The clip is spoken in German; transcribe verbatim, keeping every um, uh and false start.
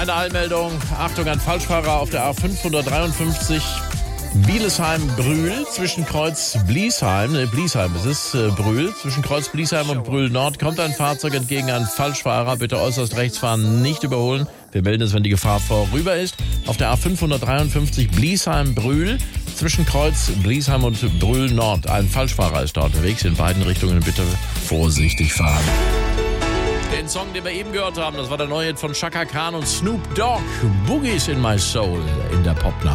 Eine Eilmeldung. Achtung an Falschfahrer auf der A fünfhundertdreiundfünfzig Bielesheim-Brühl zwischen Kreuz Bliesheim. Ne, Bliesheim ist es, äh, Brühl. Zwischen Kreuz Bliesheim und Brühl Nord kommt ein Fahrzeug entgegen an Falschfahrer. Bitte äußerst rechts fahren, nicht überholen. Wir melden es, wenn die Gefahr vorüber ist. Auf der A fünfhundertdreiundfünfzig Bliesheim-Brühl zwischen Kreuz Bliesheim und Brühl Nord. Ein Falschfahrer ist da unterwegs. In beiden Richtungen bitte vorsichtig fahren. Den Song, den wir eben gehört haben, das war der neue Hit von Chaka Khan und Snoop Dogg. Boogies in my soul in der Popnacht.